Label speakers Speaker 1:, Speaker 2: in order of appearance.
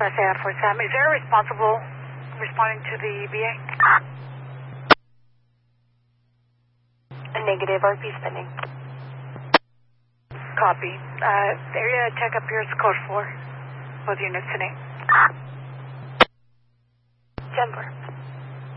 Speaker 1: Class A out for Sam. Is there a responsible responding to the BA?
Speaker 2: A negative, RP spending.
Speaker 1: Copy. The area check appears code 4. Both units today.
Speaker 2: Denver.